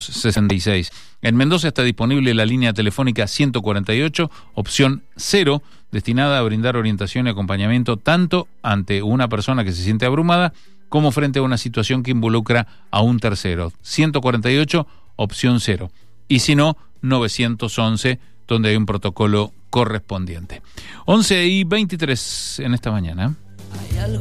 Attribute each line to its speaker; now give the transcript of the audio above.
Speaker 1: 66. En Mendoza está disponible la línea telefónica 148, opción 0, destinada a brindar orientación y acompañamiento tanto ante una persona que se siente abrumada como frente a una situación que involucra a un tercero. 148, opción 0. Y si no, 911, donde hay un protocolo correspondiente. 11:23 en esta mañana.